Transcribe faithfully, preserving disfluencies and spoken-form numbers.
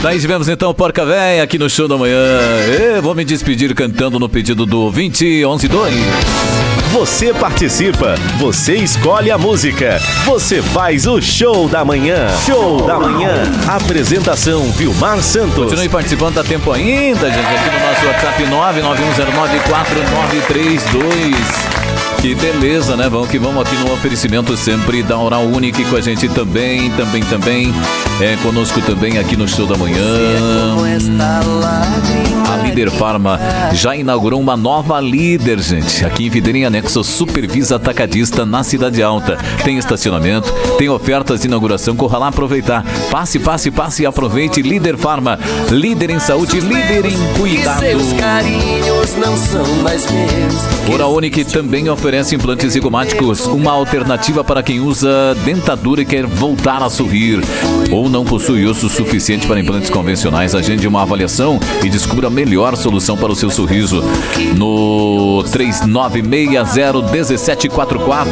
Daí tivemos então Porca Véia aqui no Show da Manhã. Eu vou me despedir cantando no pedido do vinte onze dois. Você participa, você escolhe a música, você faz o Show da Manhã. Show da Manhã. Apresentação Vilmar Santos. Continue participando, dá tempo ainda, gente, aqui no nosso WhatsApp nove nove um zero nove quatro nove três dois. Que beleza, né? Vamos que vamos aqui no oferecimento sempre da Oral Unique com a gente também, também, também. É conosco também aqui no Show da Manhã. A Líder Farma já inaugurou uma nova líder, gente. Aqui em Videirinha Anexo Supervisa Atacadista na Cidade Alta. Tem estacionamento, tem ofertas de inauguração. Corra lá aproveitar. Passe, passe, passe e aproveite. Líder Farma, líder em saúde, líder em cuidado. Oral Unique também oferece implantes zigomáticos, uma alternativa para quem usa dentadura e quer voltar a sorrir ou não possui osso suficiente para implantes convencionais. Agende uma avaliação e descubra a melhor solução para o seu sorriso no três nove seis zero um sete quatro quatro.